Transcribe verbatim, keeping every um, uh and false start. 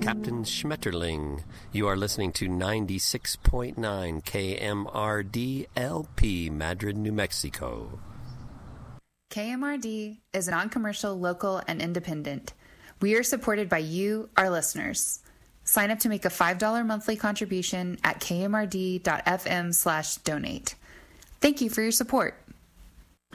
Captain Schmetterling. You are listening to ninety-six point nine K M R D L P, Madrid, New Mexico. K M R D is a non-commercial, local, and independent. We are supported by you, our listeners. Sign up to make a five dollars monthly contribution at kmrd.fm slash donate. Thank you for your support.